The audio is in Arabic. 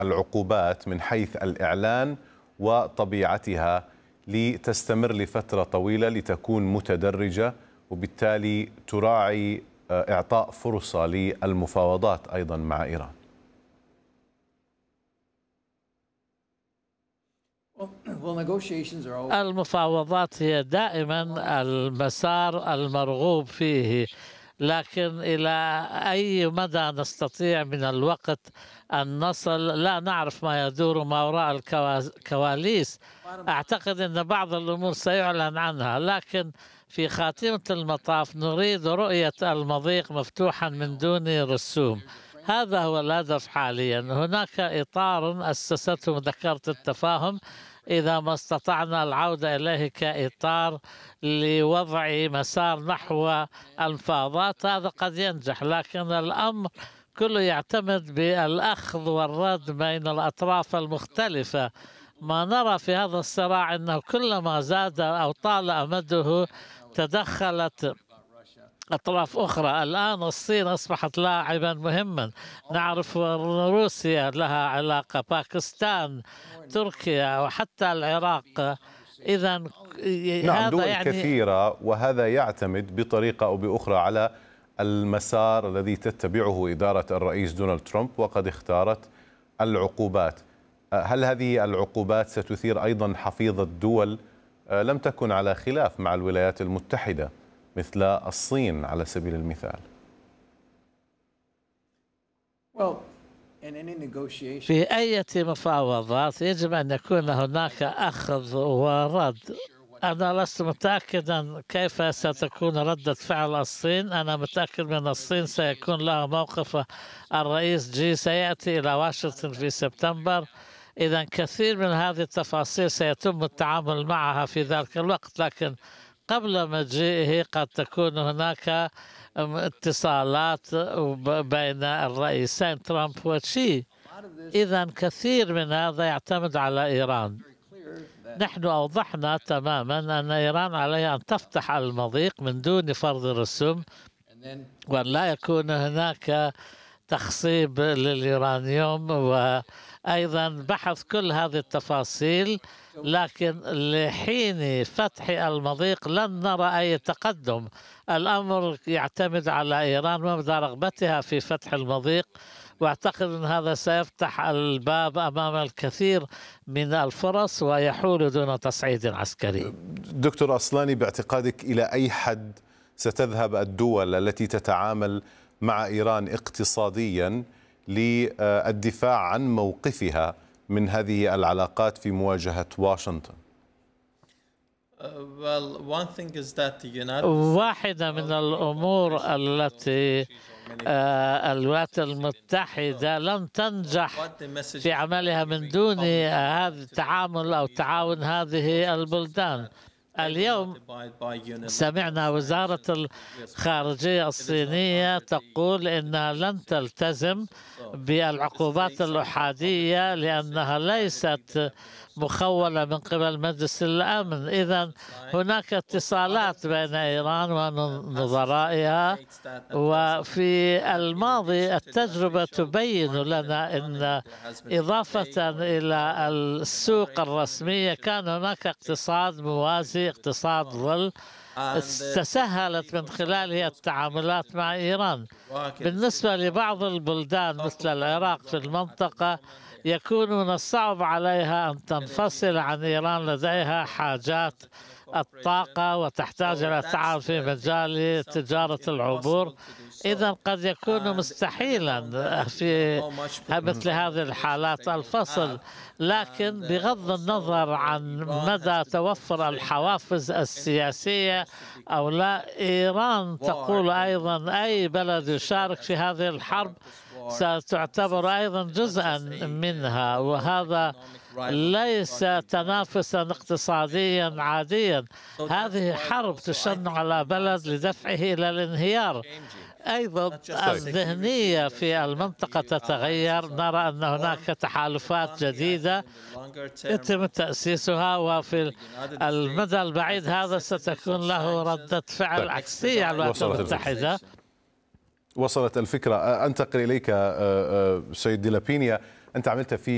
العقوبات من حيث الإعلان وطبيعتها لتستمر لفترة طويلة، لتكون متدرجة، وبالتالي تراعي إعطاء فرصة للمفاوضات أيضا مع إيران؟ المفاوضات هي دائما المسار المرغوب فيه، لكن إلى أي مدى نستطيع من الوقت أن نصل لا نعرف ما يدور ما وراء الكواليس. أعتقد أن بعض الأمور سيعلن عنها، لكن في خاتمة المطاف نريد رؤية المضيق مفتوحا من دون رسوم. هذا هو الهدف حاليا. هناك إطار أسسته مذكرة التفاهم إذا ما استطعنا العودة إليه كإطار لوضع مسار نحو المفاوضات، هذا قد ينجح، لكن الأمر كله يعتمد بالأخذ والرد بين الأطراف المختلفة. ما نرى في هذا الصراع أنه كلما زاد أو طال أمده تدخلت أطراف أخرى. الآن الصين أصبحت لاعبا مهما، نعرف روسيا لها علاقة، باكستان، تركيا، وحتى العراق. إذا نعم، هذا دول يعني كثيرة، وهذا يعتمد بطريقة أو بأخرى على المسار الذي تتبعه إدارة الرئيس دونالد ترامب، وقد اختارت العقوبات. هل هذه العقوبات ستثير أيضا حفيظة دول لم تكن على خلاف مع الولايات المتحدة مثل الصين على سبيل المثال؟ في أي مفاوضات يجب أن يكون هناك أخذ ورد. أنا لست متأكدا كيف ستكون ردة فعل الصين. أنا متأكد من الصين سيكون لها موقف. الرئيس جي سيأتي إلى واشنطن في سبتمبر، إذا كثير من هذه التفاصيل سيتم التعامل معها في ذلك الوقت، لكن قبل مجيئه قد تكون هناك اتصالات بين الرئيسين ترامب وشي. إذا كثير من هذا يعتمد على إيران. نحن أوضحنا تماما أن إيران عليها أن تفتح المضيق من دون فرض رسوم، وأن لا يكون هناك تخصيب لليورانيوم، وأيضا بحث كل هذه التفاصيل. لكن لحين فتح المضيق لن نرى أي تقدم. الأمر يعتمد على إيران ومدى رغبتها في فتح المضيق، واعتقد أن هذا سيفتح الباب أمام الكثير من الفرص ويحول دون تصعيد عسكري. دكتور أصلاني، باعتقادك إلى أي حد ستذهب الدول التي تتعامل مع إيران اقتصاديا للدفاع عن موقفها من هذه العلاقات في مواجهة واشنطن؟ واحدة من الأمور التي الولايات المتحدة لن تنجح في عملها من دون هذا التعامل أو تعاون هذه البلدان. اليوم سمعنا وزارة الخارجية الصينية تقول إنها لن تلتزم بالعقوبات الأحادية لأنها ليست مخولة من قبل مجلس الأمن. إذا هناك اتصالات بين إيران ونظرائها، وفي الماضي التجربة تبين لنا أن إضافة إلى السوق الرسمية كان هناك اقتصاد موازي، اقتصاد ظل تسهلت من خلاله التعاملات مع إيران. بالنسبة لبعض البلدان مثل العراق في المنطقة يكون من الصعب عليها أن تنفصل عن إيران، لديها حاجات الطاقة وتحتاج إلى تعاون في مجال تجارة العبور. إذا قد يكون مستحيلا في مثل هذه الحالات الفصل، لكن بغض النظر عن مدى توفر الحوافز السياسية أو لا، إيران تقول أيضا أي بلد يشارك في هذه الحرب ستعتبر أيضا جزءا منها، وهذا ليس تنافسا اقتصاديا عاديا. هذه حرب تشن على بلد لدفعه إلى الانهيار. أيضا الذهنية في المنطقة تتغير. نرى أن هناك تحالفات جديدة يتم تأسيسها، وفي المدى البعيد هذا ستكون له ردة فعل عكسية على الولايات المتحدة. وصلت الفكرة. أنتقل إليك سيد دي لابينيا، أنت عملت في